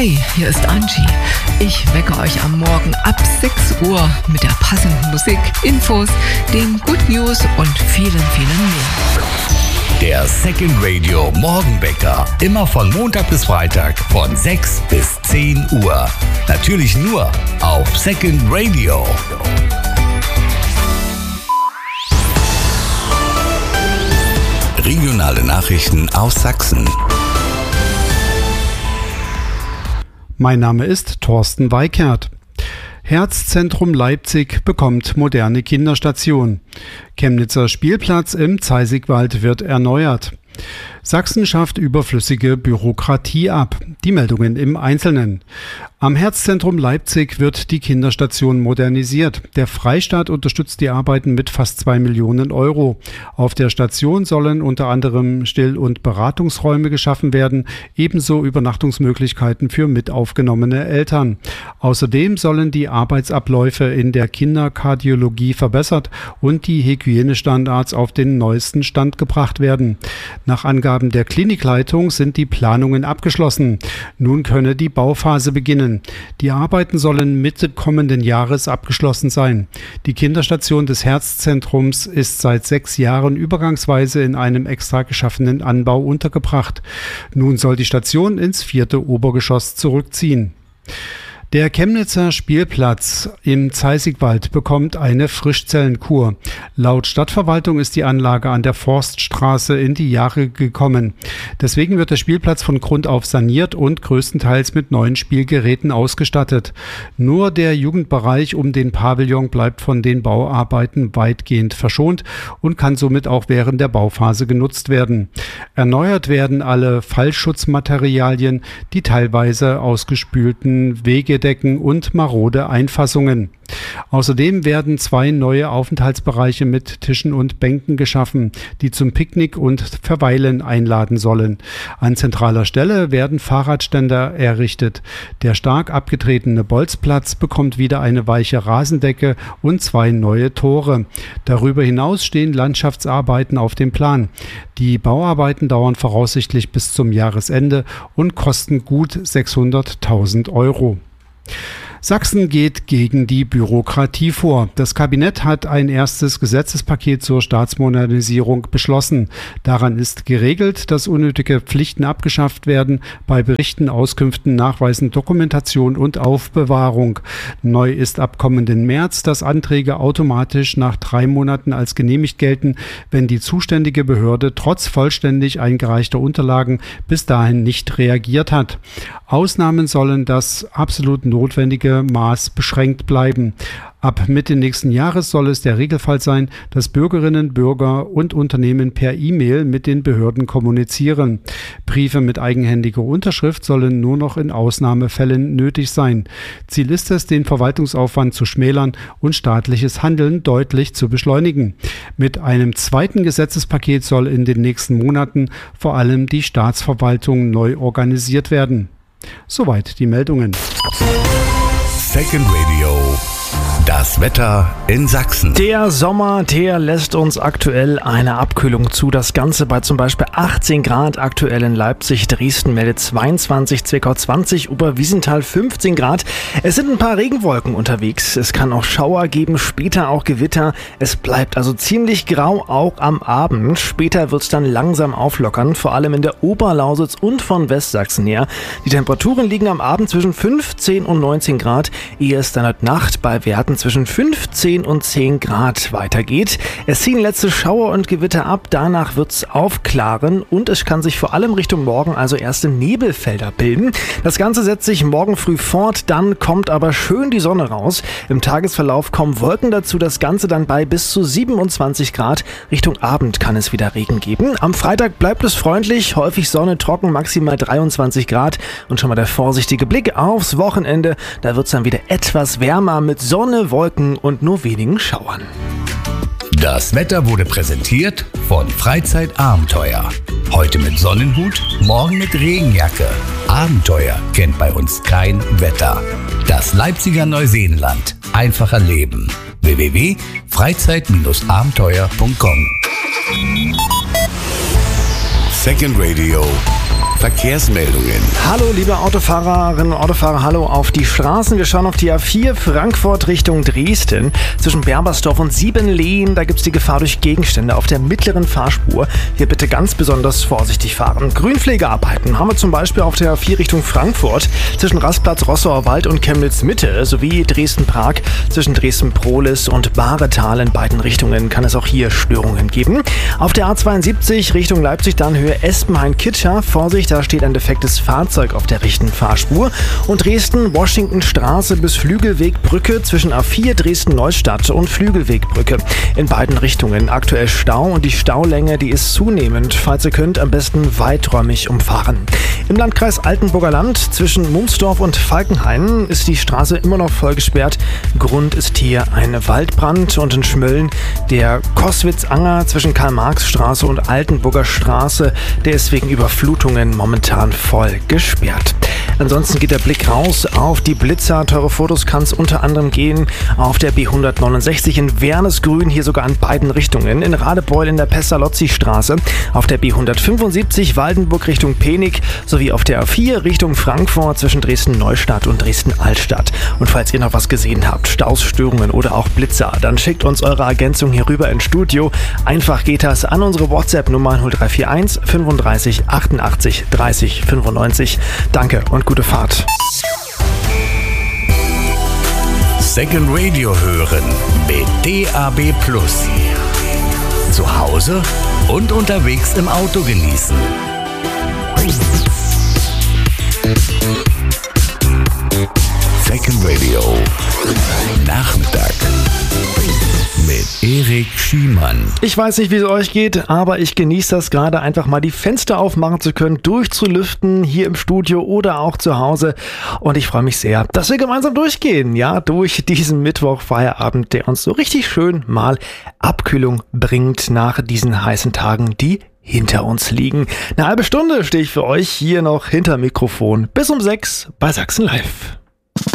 Hi, hier ist Angie. Ich wecke euch am Morgen ab 6 Uhr mit der passenden Musik, Infos, den Good News und vielen, vielen mehr. Der Second Radio Morgenwecker. Immer von Montag bis Freitag von 6 bis 10 Uhr. Natürlich nur auf Second Radio. Regionale Nachrichten aus Sachsen. Mein Name ist Thorsten Weikert. Herzzentrum Leipzig bekommt moderne Kinderstation. Chemnitzer Spielplatz im Zeisigwald wird erneuert. Sachsen schafft überflüssige Bürokratie ab. Die Meldungen im Einzelnen. Am Herzzentrum Leipzig wird die Kinderstation modernisiert. Der Freistaat unterstützt die Arbeiten mit fast 2 Millionen Euro. Auf der Station sollen unter anderem Still- und Beratungsräume geschaffen werden, ebenso Übernachtungsmöglichkeiten für mitaufgenommene Eltern. Außerdem sollen die Arbeitsabläufe in der Kinderkardiologie verbessert und die Hygienestandards auf den neuesten Stand gebracht werden. Nach Angaben der Klinikleitung sind die Planungen abgeschlossen. Nun könne die Bauphase beginnen. Die Arbeiten sollen Mitte kommenden Jahres abgeschlossen sein. Die Kinderstation des Herzzentrums ist seit 6 Jahren übergangsweise in einem extra geschaffenen Anbau untergebracht. Nun soll die Station ins 4. Obergeschoss zurückziehen. Der Chemnitzer Spielplatz im Zeisigwald bekommt eine Frischzellenkur. Laut Stadtverwaltung ist die Anlage an der Forststraße in die Jahre gekommen. Deswegen wird der Spielplatz von Grund auf saniert und größtenteils mit neuen Spielgeräten ausgestattet. Nur der Jugendbereich um den Pavillon bleibt von den Bauarbeiten weitgehend verschont und kann somit auch während der Bauphase genutzt werden. Erneuert werden alle Fallschutzmaterialien, die teilweise ausgespülten Wegedecken und marode Einfassungen. Außerdem werden 2 neue Aufenthaltsbereiche mit Tischen und Bänken geschaffen, die zum Picknick und Verweilen einladen sollen. An zentraler Stelle werden Fahrradständer errichtet. Der stark abgetretene Bolzplatz bekommt wieder eine weiche Rasendecke und 2 neue Tore. Darüber hinaus stehen Landschaftsarbeiten auf dem Plan. Die Bauarbeiten dauern voraussichtlich bis zum Jahresende und kosten gut 600.000 Euro. Sachsen geht gegen die Bürokratie vor. Das Kabinett hat ein erstes Gesetzespaket zur Staatsmodernisierung beschlossen. Daran ist geregelt, dass unnötige Pflichten abgeschafft werden bei Berichten, Auskünften, Nachweisen, Dokumentation und Aufbewahrung. Neu ist ab kommenden März, dass Anträge automatisch nach 3 Monaten als genehmigt gelten, wenn die zuständige Behörde trotz vollständig eingereichter Unterlagen bis dahin nicht reagiert hat. Ausnahmen sollen das absolut notwendige Maß beschränkt bleiben. Ab Mitte nächsten Jahres soll es der Regelfall sein, dass Bürgerinnen, Bürger und Unternehmen per E-Mail mit den Behörden kommunizieren. Briefe mit eigenhändiger Unterschrift sollen nur noch in Ausnahmefällen nötig sein. Ziel ist es, den Verwaltungsaufwand zu schmälern und staatliches Handeln deutlich zu beschleunigen. Mit einem zweiten Gesetzespaket soll in den nächsten Monaten vor allem die Staatsverwaltung neu organisiert werden. Soweit die Meldungen. Second Radio. Das Wetter in Sachsen. Der Sommer, der lässt uns aktuell eine Abkühlung zu. Das Ganze bei zum Beispiel 18 Grad aktuell in Leipzig. Dresden meldet 22, Zwickau 20, Oberwiesenthal 15 Grad. Es sind ein paar Regenwolken unterwegs. Es kann auch Schauer geben, später auch Gewitter. Es bleibt also ziemlich grau, auch am Abend. Später wird es dann langsam auflockern, vor allem in der Oberlausitz und von Westsachsen her. Die Temperaturen liegen am Abend zwischen 15 und 19 Grad, ehe es dann heute Nacht bei Werten zwischen 15 und 10 Grad weitergeht. Es ziehen letzte Schauer und Gewitter ab, danach wird es aufklaren und es kann sich vor allem Richtung Morgen also erste Nebelfelder bilden. Das Ganze setzt sich morgen früh fort, dann kommt aber schön die Sonne raus. Im Tagesverlauf kommen Wolken dazu, das Ganze dann bei bis zu 27 Grad. Richtung Abend kann es wieder Regen geben. Am Freitag bleibt es freundlich, häufig Sonne, trocken, maximal 23 Grad. Und schon mal der vorsichtige Blick aufs Wochenende, da wird es dann wieder etwas wärmer mit Sonne, Wolken und nur wenigen Schauern. Das Wetter wurde präsentiert von Freizeitabenteuer. Heute mit Sonnenhut, morgen mit Regenjacke. Abenteuer kennt bei uns kein Wetter. Das Leipziger Neuseenland. Einfach erleben. www.freizeit-abenteuer.com. Second Radio Verkehrsmeldungen. Hallo liebe Autofahrerinnen und Autofahrer, hallo auf die Straßen. Wir schauen auf die A4 Frankfurt Richtung Dresden. Zwischen Berbersdorf und Siebenlehen, da gibt es die Gefahr durch Gegenstände auf der mittleren Fahrspur. Hier bitte ganz besonders vorsichtig fahren. Grünpflegearbeiten haben wir zum Beispiel auf der A4 Richtung Frankfurt zwischen Rastplatz Rossauer Wald und Chemnitz Mitte sowie Dresden-Prag zwischen Dresden-Prohlis und Bahretal in beiden Richtungen kann es auch hier Störungen geben. Auf der A72 Richtung Leipzig dann Höhe Espenhain-Kitscher. Vorsicht, da steht ein defektes Fahrzeug auf der rechten Fahrspur. Und Dresden-Washington-Straße bis Flügelwegbrücke zwischen A4 Dresden-Neustadt und Flügelwegbrücke. In beiden Richtungen aktuell Stau und die Staulänge, die ist zunehmend. Falls ihr könnt, am besten weiträumig umfahren. Im Landkreis Altenburger Land zwischen Mumsdorf und Falkenhain ist die Straße immer noch voll gesperrt. Grund ist hier ein Waldbrand und in Schmölln der Koswitz-Anger zwischen Karl-Marx-Straße und Altenburger Straße. Der ist wegen Überflutungen momentan voll gesperrt. Ansonsten geht der Blick raus auf die Blitzer. Teure Fotos kann es unter anderem gehen auf der B169 in Wernesgrün, hier sogar an beiden Richtungen. In Radebeul in der Pestalozzi-Straße, auf der B175 Waldenburg Richtung Penig sowie auf der A4 Richtung Frankfurt zwischen Dresden-Neustadt und Dresden-Altstadt. Und falls ihr noch was gesehen habt, Staus, Störungen oder auch Blitzer, dann schickt uns eure Ergänzung hier rüber ins Studio. Einfach geht das an unsere WhatsApp-Nummer 0341 35 88 30 95. Danke und gute Fahrt. Second Radio hören mit DAB+. Zu Hause und unterwegs im Auto genießen. Second Radio Nachmittag mit Erik Schiemann. Ich weiß nicht, wie es euch geht, aber ich genieße das gerade, einfach mal die Fenster aufmachen zu können, durchzulüften, hier im Studio oder auch zu Hause. Und ich freue mich sehr, dass wir gemeinsam durchgehen, ja, durch diesen Mittwoch-Feierabend, der uns so richtig schön mal Abkühlung bringt nach diesen heißen Tagen, die hinter uns liegen. Eine halbe Stunde stehe ich für euch hier noch hinter Mikrofon. Bis um 6 bei Sachsen Live.